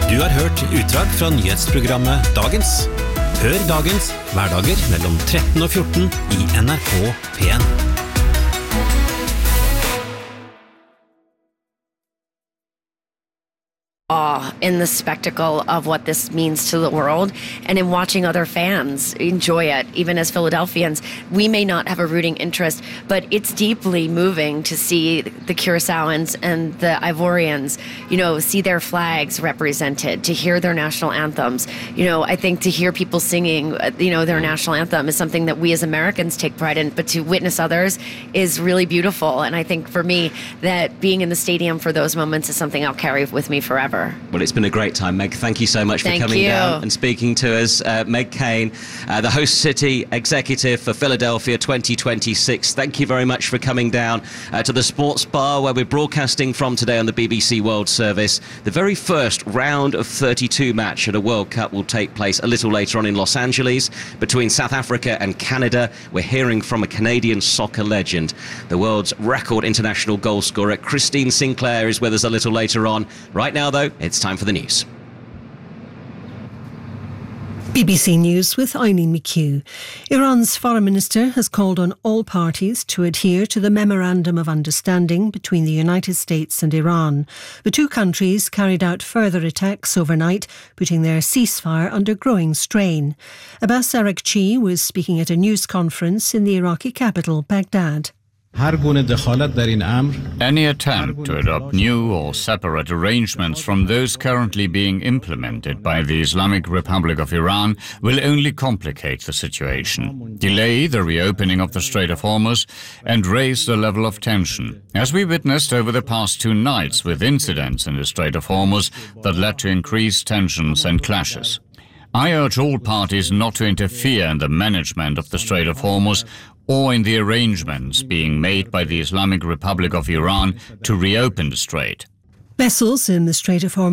Du har hørt utdrag fra nyhetsprogrammet Dagens. Hør Dagens hverdager mellom 13 og 14 i NRK P1. Awe in the spectacle of what this means to the world, and in watching other fans enjoy it. Even as Philadelphians, we may not have a rooting interest, but it's deeply moving to see the Curaçaoans and the Ivorians, see their flags represented, to hear their national anthems. I think to hear people singing, their national anthem is something that we as Americans take pride in, but to witness others is really beautiful. And I think for me, that being in the stadium for those moments is something I'll carry with me forever. Well, it's been a great time, Meg. Thank you so much for coming down and speaking to us. Meg Kane, the host city executive for Philadelphia 2026. Thank you very much for coming down to the Sports Bar where we're broadcasting from today on the BBC World Service. The very first round of 32 match at a World Cup will take place a little later on in Los Angeles between South Africa and Canada. We're hearing from a Canadian soccer legend. The world's record international goal scorer, Christine Sinclair, is with us a little later on. Right now, though, it's time for the news. BBC News with Eileen McHugh. Iran's foreign minister has called on all parties to adhere to the Memorandum of Understanding between the United States and Iran. The two countries carried out further attacks overnight, putting their ceasefire under growing strain. Abbas Araghchi was speaking at a news conference in the Iraqi capital, Baghdad. Any attempt to adopt new or separate arrangements from those currently being implemented by the Islamic Republic of Iran will only complicate the situation, delay the reopening of the Strait of Hormuz, and raise the level of tension, as we witnessed over the past 2 nights with incidents in the Strait of Hormuz that led to increased tensions and clashes. I urge all parties not to interfere in the management of the Strait of Hormuz or in the arrangements being made by the Islamic Republic of Iran to reopen the strait. Vessels in the Strait of Hormuz